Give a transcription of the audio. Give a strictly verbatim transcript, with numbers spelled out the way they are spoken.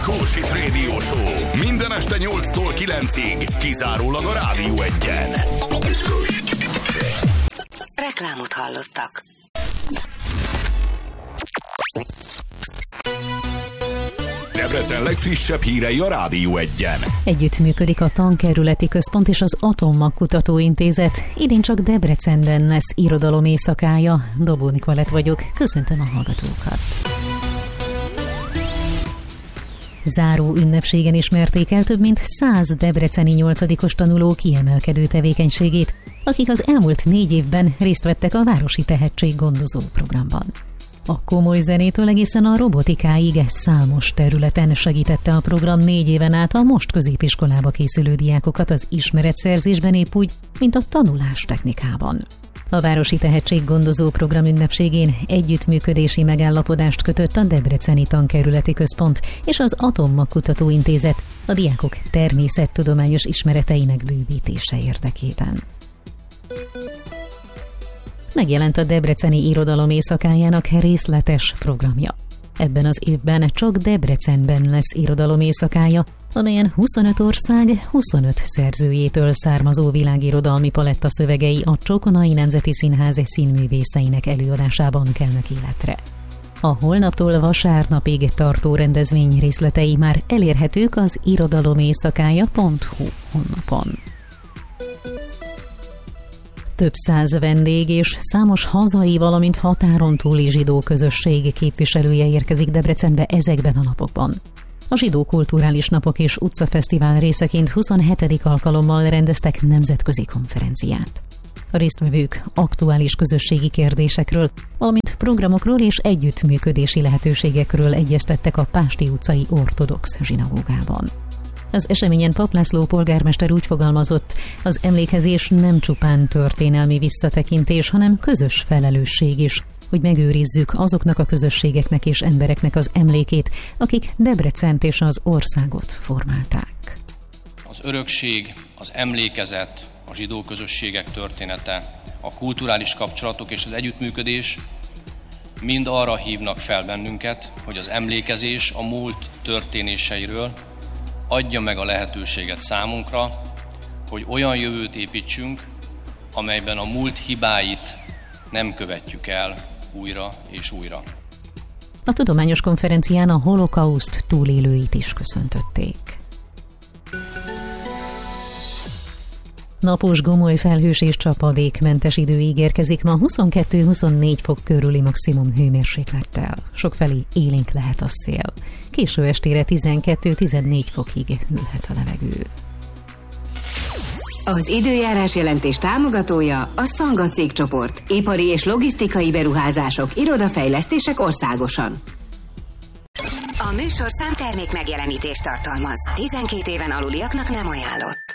Kósit Radio Show. Minden este nyolctól kilencig. Kizárólag a Rádió Egyen. Reklámot hallottak. Debrecen legfrissebb hírei a Rádió Egyen. Együttműködik a Tankerületi Központ és az Atommag Kutatóintézet. Idén csak Debrecenben lesz irodalom éjszakája. Dobó Nikolett vagyok, köszöntöm a hallgatókat. Záró ünnepségen ismerték el több mint száz debreceni nyolcadikos tanuló kiemelkedő tevékenységét, akik az elmúlt négy évben részt vettek a Városi Tehetség Gondozó programban. A komoly zenétől egészen a robotikáig számos területen segítette a program négy éven át a most középiskolába készülő diákokat az ismeretszerzésben épp úgy, mint a tanulás technikában. A Városi Tehetség Gondozó program ünnepségén együttműködési megállapodást kötött a Debreceni Tankerületi Központ és az Atommag Kutatóintézet a diákok természettudományos ismereteinek bővítése érdekében. Megjelent a Debreceni Irodalom Éjszakájának részletes programja. Ebben az évben csak Debrecenben lesz irodalom éjszakája, amelyen huszonöt ország huszonöt szerzőjétől származó világirodalmi paletta szövegei a Csokonai Nemzeti Színház színművészeinek előadásában kelnek életre. A holnaptól vasárnapig tartó rendezvény részletei már elérhetők az irodaloméjszakája pont hu honlapon. Több száz vendég és számos hazai, valamint határon túli zsidó közösség képviselője érkezik Debrecenbe ezekben a napokban. A Zsidó Kulturális Napok és Utcafesztivál részeként huszonhetedik alkalommal rendeztek nemzetközi konferenciát. A résztvevők aktuális közösségi kérdésekről, valamint programokról és együttműködési lehetőségekről egyeztettek a Pásti utcai ortodox zsinagógában. Az eseményen Pap László polgármester úgy fogalmazott, az emlékezés nem csupán történelmi visszatekintés, hanem közös felelősség is, hogy megőrizzük azoknak a közösségeknek és embereknek az emlékét, akik Debrecent és az országot formálták. Az örökség, az emlékezet, a zsidó közösségek története, a kulturális kapcsolatok és az együttműködés mind arra hívnak fel bennünket, hogy az emlékezés a múlt történéseiről adja meg a lehetőséget számunkra, hogy olyan jövőt építsünk, amelyben a múlt hibáit nem követjük el újra és újra. A tudományos konferencián a holokauszt túlélőit is köszöntötték. Napos, gomoly, felhős és csapadékmentes idő ígérkezik ma huszonkettő-huszonnégy fok körüli maximum hőmérséklettel. Sokfelé élénk lehet a szél. Késő estére tizenkettő-tizennégy fokig hűlhet a levegő. Az időjárás jelentés támogatója a Szanga cégcsoport. Ipari és logisztikai beruházások, irodafejlesztések országosan. A műsorszám termék megjelenítést tartalmaz. tizenkét éven aluliaknak nem ajánlott.